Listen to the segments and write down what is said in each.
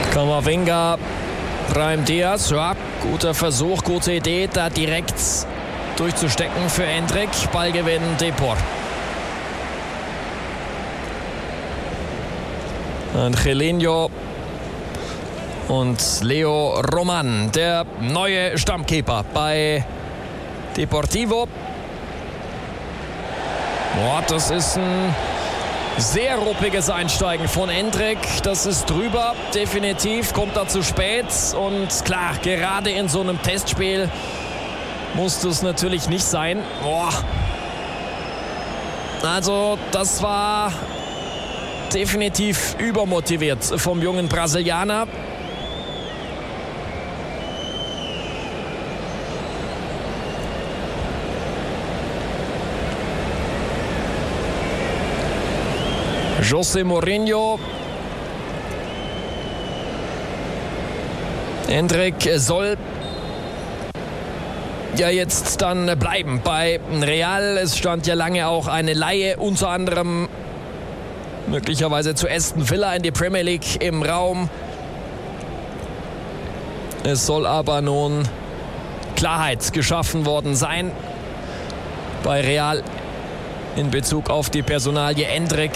Camavinga, Brahim Diaz, ja, guter Versuch, gute Idee, da direkt durchzustecken für Endrick. Ballgewinn Depor. Angelino und Leo Roman, der neue Stammkeeper bei Deportivo. Boah, das ist ein sehr ruppiges Einsteigen von Endrick. Das ist drüber, definitiv. Kommt da zu spät. Und klar, gerade in so einem Testspiel muss das natürlich nicht sein. Boah. Also, das war definitiv übermotiviert vom jungen Brasilianer. José Mourinho. Endrick soll ja jetzt dann bleiben bei Real. Es stand ja lange auch eine Leihe, unter anderem möglicherweise zu Aston Villa in die Premier League im Raum. Es soll aber nun Klarheit geschaffen worden sein bei Real in Bezug auf die Personalie Endrick.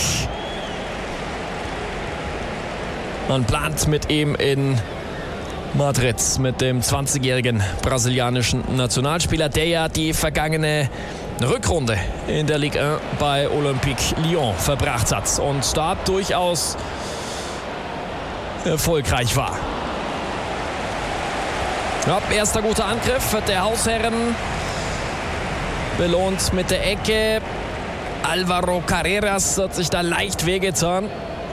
Man plant mit ihm in Madrid, mit dem 20-jährigen brasilianischen Nationalspieler, der ja die vergangene Rückrunde in der Ligue 1 bei Olympique Lyon verbracht hat und da durchaus erfolgreich war. Ja, erster guter Angriff der Hausherren, belohnt mit der Ecke. Alvaro Carreras hat sich da leicht wehgetan.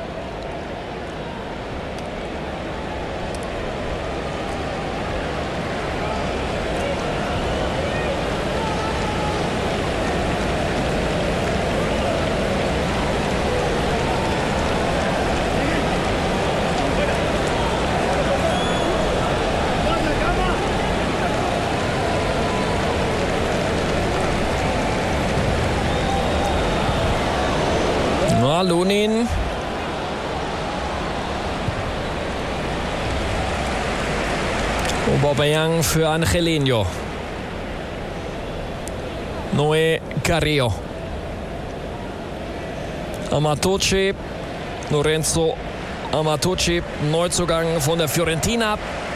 Lunin. Aubameyang für Angelino. Noé Carrillo. Amatoci. Lorenzo Amatoci, Neuzugang von der Fiorentina.